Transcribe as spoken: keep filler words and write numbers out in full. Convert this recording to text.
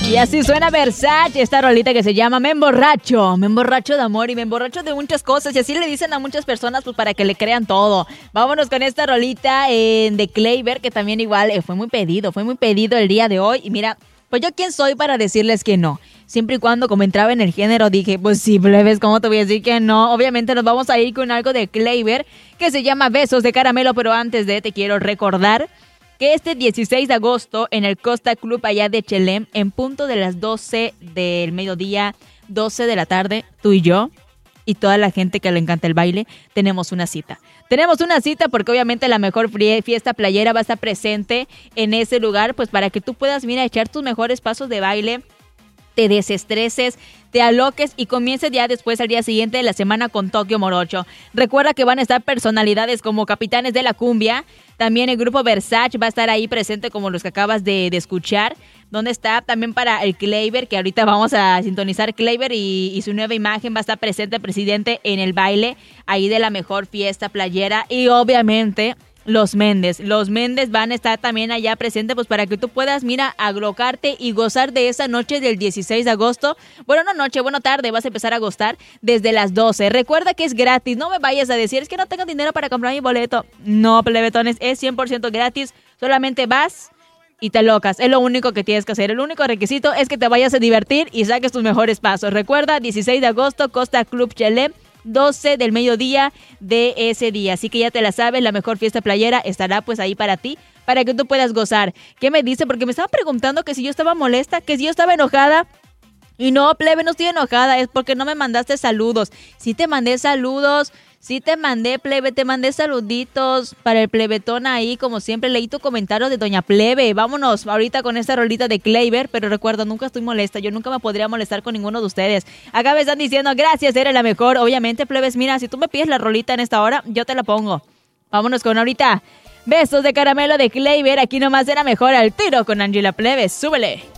Y así suena Versace, esta rolita que se llama Me Emborracho. Me emborracho de amor y me emborracho de muchas cosas. Y así le dicen a muchas personas pues para que le crean todo. Vámonos con esta rolita eh, de Kleiber, que también igual eh, fue muy pedido, fue muy pedido el día de hoy. Y mira, pues yo quién soy para decirles que no. Siempre y cuando como entraba en el género dije, pues sí, plebes, ¿cómo te voy a decir que no? Obviamente nos vamos a ir con algo de Kleiber que se llama Besos de Caramelo. Pero antes de, te quiero recordar que este dieciséis de agosto en el Costa Club allá de Chelem, en punto de las doce del mediodía, doce de la tarde, tú y yo y toda la gente que le encanta el baile, tenemos una cita. Tenemos una cita porque obviamente la mejor fiesta playera va a estar presente en ese lugar, pues para que tú puedas, mira, echar tus mejores pasos de baile, te desestreses, te aloques y comiences ya después al día siguiente de la semana con Tokio Morocho. Recuerda que van a estar personalidades como Capitanes de la Cumbia, también el grupo Versace va a estar ahí presente como los que acabas de, de escuchar, donde está también para el Kleiber, que ahorita vamos a sintonizar Kleiber y, y su nueva imagen va a estar presente el presidente en el baile ahí de la mejor fiesta playera y obviamente Los Méndez. Los Méndez van a estar también allá presentes pues para que tú puedas, mira, aglocarte y gozar de esa noche del dieciséis de agosto. Bueno, no noche, bueno tarde, vas a empezar a gozar desde las doce. Recuerda que es gratis, no me vayas a decir, es que no tengo dinero para comprar mi boleto. No, plebetones, es cien por ciento gratis, solamente vas y te locas. Es lo único que tienes que hacer. El único requisito es que te vayas a divertir y saques tus mejores pasos. Recuerda, dieciséis de agosto, Costa Club Chelem, doce del mediodía de ese día. Así que ya te la sabes, la mejor fiesta playera estará pues ahí para ti, para que tú puedas gozar. ¿Qué me dice? Porque me estaban preguntando que si yo estaba molesta, que si yo estaba enojada. Y no, plebe, no estoy enojada, es porque no me mandaste saludos. Sí te mandé saludos, sí te mandé, plebe, te mandé saluditos para el plebetón ahí, como siempre. Leí tu comentario de Doña Plebe. Vámonos ahorita con esta rolita de Kleiber, pero recuerda, nunca estoy molesta, yo nunca me podría molestar con ninguno de ustedes. Acá me están diciendo, gracias, eres la mejor. Obviamente, plebes, mira, si tú me pides la rolita en esta hora, yo te la pongo. Vámonos con ahorita Besos de Caramelo de Kleiber, aquí nomás era mejor al tiro con Angela, plebes, súbele.